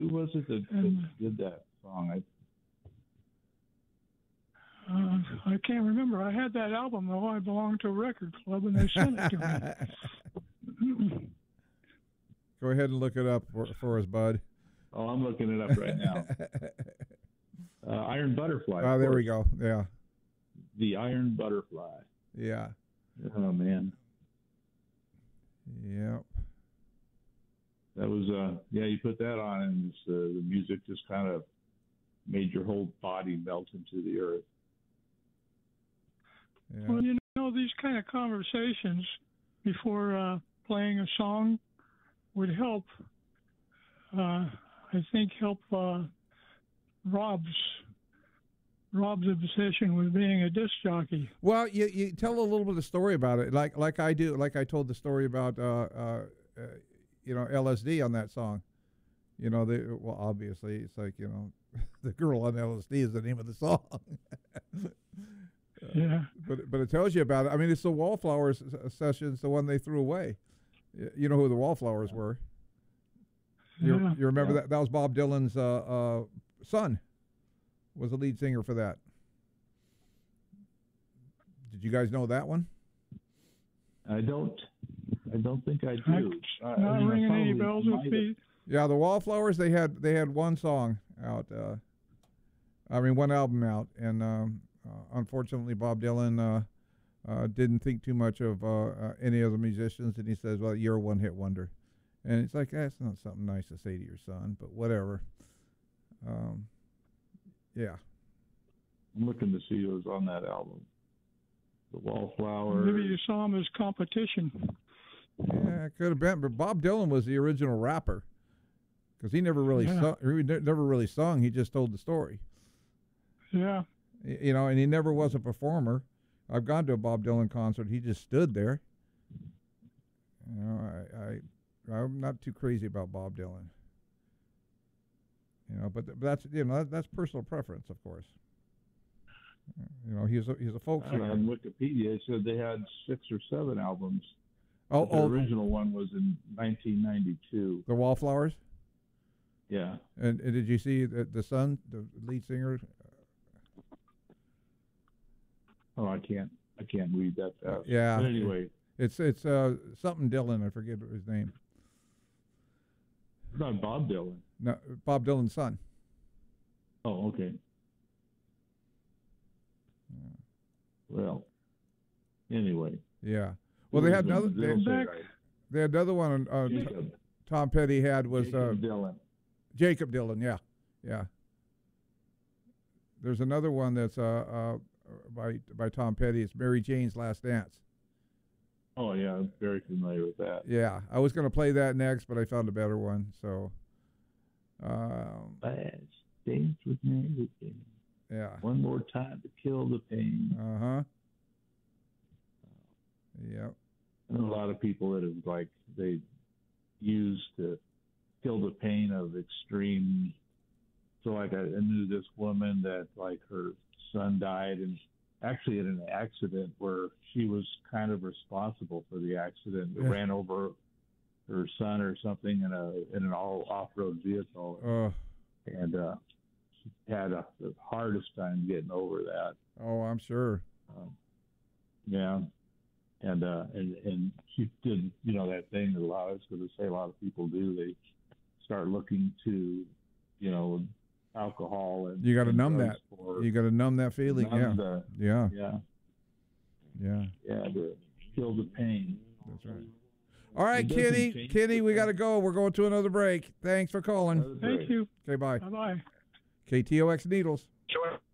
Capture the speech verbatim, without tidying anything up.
Who was it that, And, that did that song? I, uh, I can't remember. I had that album, though. I belonged to a record club, and they sent it to me. Go ahead and look it up for, for us, bud. oh, I'm looking it up right now. uh, Iron Butterfly. Oh, of there we course. go. Yeah. The Iron Butterfly. Yeah. Oh man, Yep. that was uh yeah. You put that on, and it's, uh, the music just kind of made your whole body melt into the earth. Yeah. Well, you know, these kind of conversations before uh, playing a song would help, uh, I think, help uh, Rob's Rob's obsession with being a disc jockey. Well, you, you tell a little bit of the story about it, like like I do, like I told the story about, uh, uh, uh, you know, L S D on that song. You know, they, well, obviously, it's like, you know, the girl on L S D is the name of the song. Yeah. But but it tells you about it. I mean, it's the Wallflowers sessions, the one they threw away. You know who the Wallflowers were? You, Yeah. you remember Yeah. that? That was Bob Dylan's uh, uh, son. Was the lead singer for that. Did you guys know that one? I don't. I don't think I I- do. Uh, I Not mean, I ringing any probably bells might with have. me. Yeah, the Wallflowers. They had they had one song out. Uh, I mean, one album out, and um, uh, unfortunately, Bob Dylan uh, uh, didn't think too much of uh, uh, any of the musicians, and he says, "Well, you're a one-hit wonder," and it's like that's not something nice to say to your son, but whatever. Um, yeah. I'm looking to see who was on that album. The Wallflowers. Maybe you saw him as competition. Yeah, it could have been, but Bob Dylan was the original rapper, because he never really Yeah. sung, he ne- never really sung. He just told the story, Yeah. Y- you know, and he never was a performer. I've gone to a Bob Dylan concert. He just stood there. You know, I, I I'm not too crazy about Bob Dylan. You know, but, th- but that's you know that, that's personal preference, of course. You know, he's a he's a folk Uh, singer. on Wikipedia, it said they had six or seven albums. Oh, But the oh, original one was in nineteen ninety-two. the Wallflowers. Yeah. And, and did you see the, the son, the lead singer? Oh, I can't. I can't read that fast. Yeah. But anyway, It's it's uh something Dylan. I forget his name. it's not Bob Dylan. No, Bob Dylan's son. Oh, okay. Well, anyway. Yeah. Well, they had another. They They, don't say Back- right. they had another one. Uh, T- Jacob, Tom Petty had was Jacob uh, Dylan. Jacob Dylan. Yeah, yeah. There's another one that's uh, uh by by Tom Petty. It's Mary Jane's Last Dance. Oh, yeah, I'm very familiar with that. Yeah, I was going to play that next, but I found a better one. So, um, Last dance with Mary Jane. yeah. One more time to kill the pain. Uh huh. Yep. I know a lot of people that have, like, they use to kill the pain of extreme. So, like, I, I knew this woman that, like, her son died, and actually in an accident where she was kind of responsible for the accident. Yeah. Ran over her son or something in a in an all off-road vehicle, Uh, and uh, she had a, the hardest time getting over that. oh, I'm sure. Um, yeah, and uh, and and she did, you know, that thing that a lot, I was going to say a lot of people do. They start looking to, you know, alcohol and You got to and numb drugs that. for You got to numb that feeling. numb Yeah. the- Yeah. yeah, Yeah. yeah, to kill the pain. That's right. All right, It doesn't Kenny. change Kenny, the we got to thing. go. We're going to another break. Thanks for calling. Another Thank break. you. Okay, bye. Bye-bye. K T O X Needles. Sure.